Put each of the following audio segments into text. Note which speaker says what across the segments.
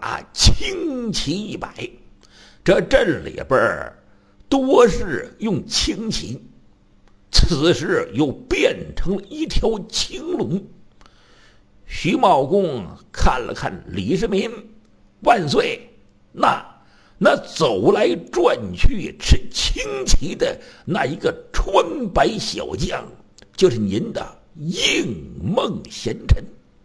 Speaker 1: 把青旗一摆，这镇里边多是用青旗，此时又变成了一条青龙。徐茂公看了看李世民，万岁，那走来转去持青旗的那一个穿白小将，就是您的应梦贤臣。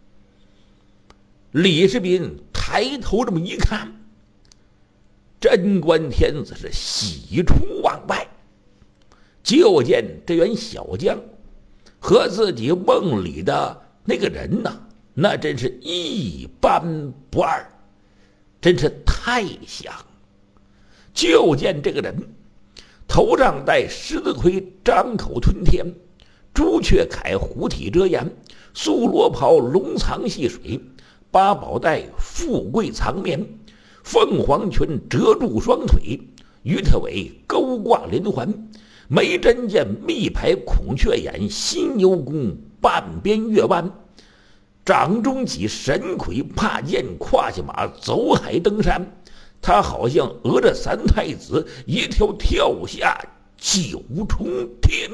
Speaker 1: 李世民抬头这么一看，贞观天子是喜出望外，就见这员小将和自己梦里的那个人呢，那真是一般不二，真是太像。就见这个人头上戴狮子盔，张口吞天，朱雀铠虎体遮颜，素罗袍龙藏戏水，八宝带富贵藏棉，凤凰裙遮住双腿，鱼头尾勾挂连环，眉针剑密排孔雀眼，犀牛弓半边月弯，掌中戟神魁帕剑，胯下马走海登山。他好像讹着三太子一条跳下九重天。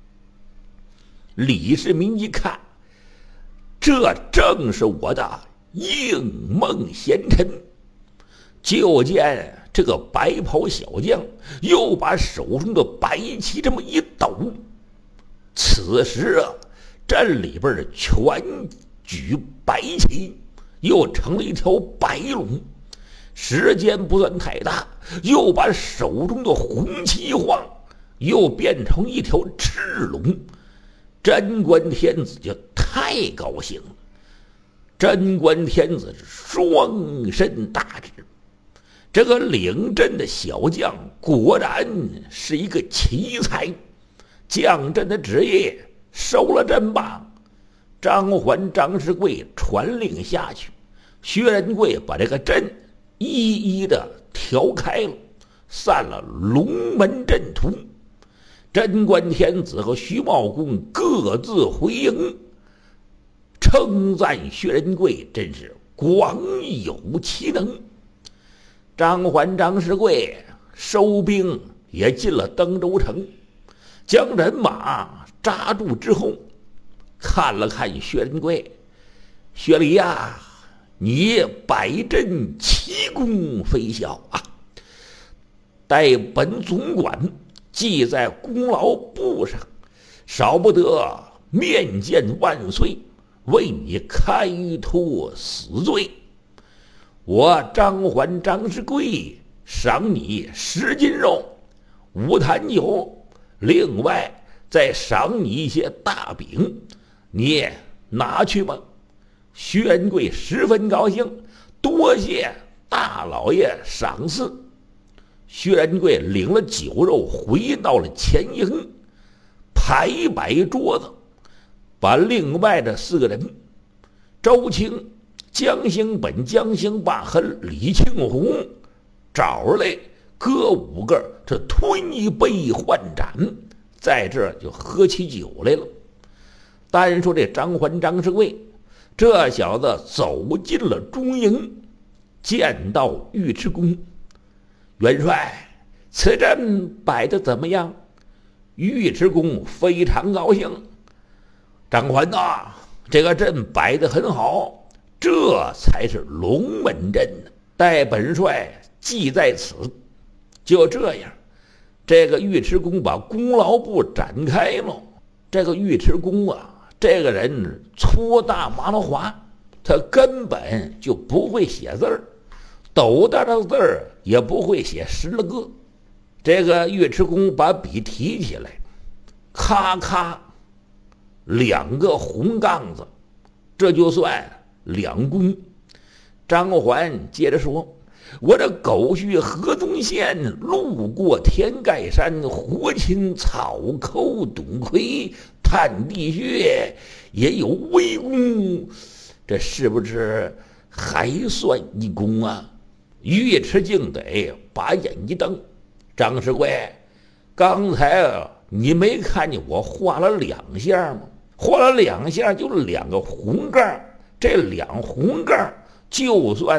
Speaker 1: 李世民一看，这正是我的应梦贤臣。就见这个白袍小将又把手中的白旗这么一抖，此时镇里边全举白旗，又成了一条白龙。时间不算太大，又把手中的红旗一晃，又变成一条赤龙。贞观天子就太高兴了。贞观天子双身大志，这个领阵的小将果然是一个奇才。将阵的旨意收了阵吧。张环、张世贵传令下去，薛仁贵把这个阵一一的调开了，散了龙门阵图。贞观天子和徐茂公各自回应，称赞薛仁贵真是广有其能。张环、张世贵收兵也进了登州城，将人马扎住之后，看了看薛仁贵，薛礼呀，你摆阵奇功非小啊！待本总管记在功劳簿上，少不得面见万岁，为你开脱死罪。我张环、张世贵赏你10斤肉，5坛酒，另外再赏你一些大饼，你拿去吧。薛仁贵十分高兴，多谢大老爷赏赐。薛仁贵领了酒肉回到了前营，排摆桌子，把另外的4个人周青、江兴本、江兴霸和李庆红找出来，各5个，这推一杯换盏，在这儿就喝起酒来了。单说这张环、张世贵，这小子走进了中营，见到尉迟恭，元帅，此阵摆得怎么样？尉迟恭非常高兴。张环呐，这个阵摆得很好，这才是龙门阵呢，待本帅记在此。就这样，这个尉迟恭把功劳簿展开了。这个尉迟恭啊，这个人粗大麻了滑，他根本就不会写字儿，斗大的字儿也不会写10了个。这个尉迟恭把笔提起来，咔咔2个红杠子，这就算2功。张环接着说，我这狗婿河东县路过天盖山，活擒草寇董魁，探地穴，也有微功，这是不是还算一功啊？尉迟敬得把眼一瞪，张世贵，刚才你没看见我画了2下吗？画了2下就2个红杠，这2红杠就算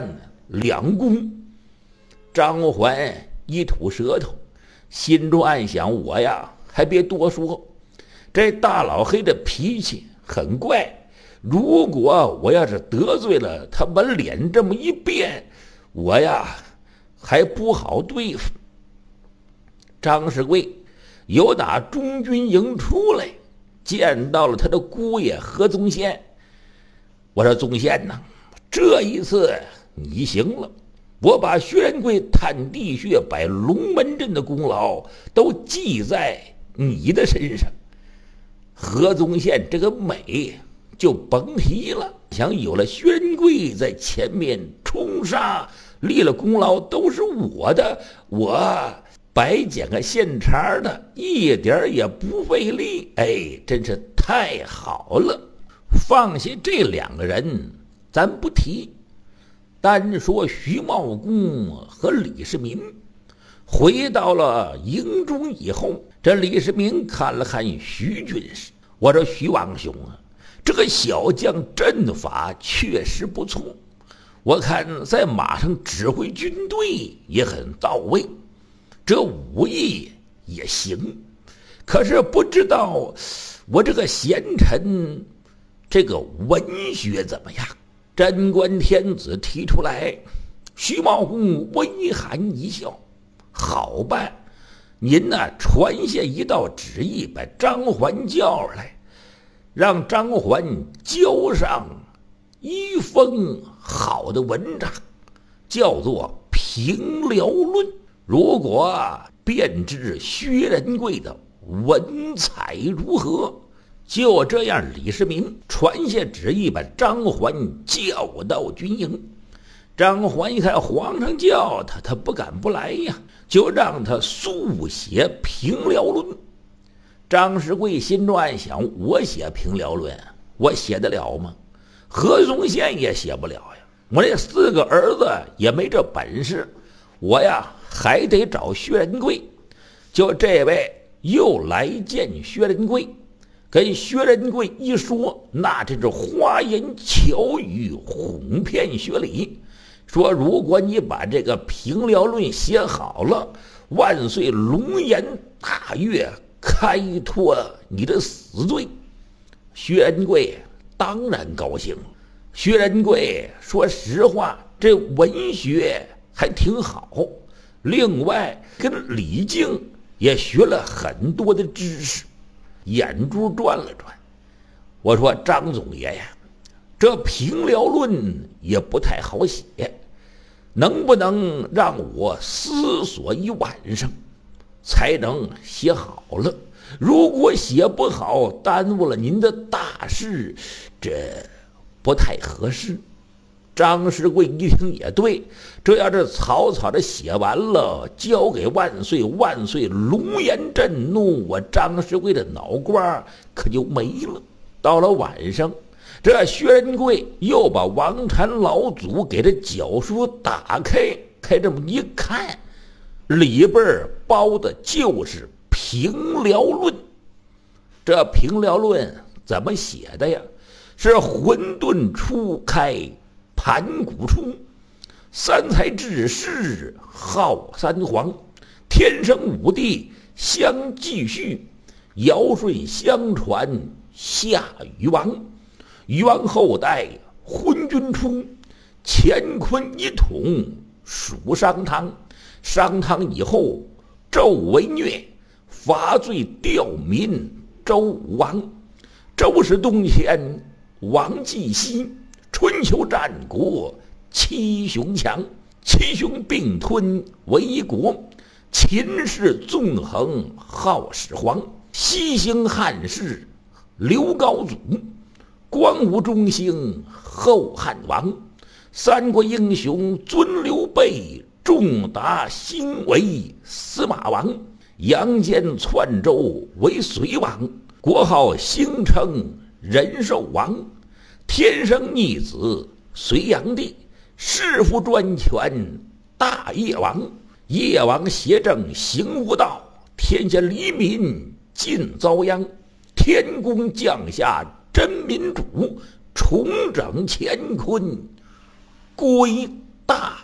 Speaker 1: 两功。张环一吐舌头，心中暗想：我呀，还别多说，这大老黑的脾气很怪，如果我要是得罪了他，把脸这么一变，我呀还不好对付。张世贵由打中军营出来，见到了他的姑爷何宗宪。我说：宗宪呐，这一次你行了，我把薛仁贵探地穴摆龙门阵的功劳都记在你的身上。何宗宪这个美就甭提了，想有了薛仁贵在前面冲杀，立了功劳都是我的，我白捡个现茬的，一点也不费力。哎，真是太好了。放下这两个人咱不提，单说徐茂公和李世民。回到了营中以后，这李世民看了看徐军师，我说：徐王兄啊，这个小将阵法确实不错，我看在马上指挥军队也很到位，这武艺也行，可是不知道我这个贤臣这个文学怎么样？贞观天子提出来，徐茂公微含一笑：好办，您呢传下一道旨意，把张环叫来，让张环交上一封好的文章，叫做《平辽论》。如果便知薛仁贵的文采如何。就这样，李世民传下旨意，把张环叫到军营。张环一看皇上叫他，他不敢不来呀，就让他速写《平辽论》。张世贵心中暗想：我写《平辽论》，我写得了吗？何宗宪也写不了呀，我这4个儿子也没这本事，我呀还得找薛仁贵。就这位又来见薛仁贵，跟薛仁贵一说，那真是花言巧语，哄骗薛礼，说如果你把这个《平辽论》写好了，万岁龙颜大悦，开脱你的死罪。薛仁贵当然高兴。薛仁贵说实话，这文学还挺好，另外跟李靖也学了很多的知识。眼珠转了转，我说：张总爷呀，这《平辽论》也不太好写，能不能让我思索一晚上才能写好了？如果写不好，耽误了您的大事，这不太合适。张世贵一听也对，这要是草草的写完了，交给万岁，万岁龙颜震怒，我张世贵的脑瓜可就没了。到了晚上，这薛仁贵又把王禅老祖给他脚书打开，这么一看，里边包的就是《平辽论》。这《平辽论》怎么写的呀？是混沌初开，盘古出，三才治世号三皇，天生五帝相继续，尧舜相传夏禹王，禹王后代昏君出，乾坤一统属商汤，商汤以后纣为虐，伐罪吊民周武王，周是东迁，王继西，春秋战国七雄强，七雄并吞为国，秦氏纵横号始皇，西兴汉室刘高祖，光武中兴后汉王，三国英雄尊刘备，仲达兴为司马王，杨坚篡周为隋王，国号兴称仁寿王，天生逆子隋炀帝，弑父专权大业王，业王邪正行无道，天下黎民尽遭殃，天公降下真民主，重整乾坤归大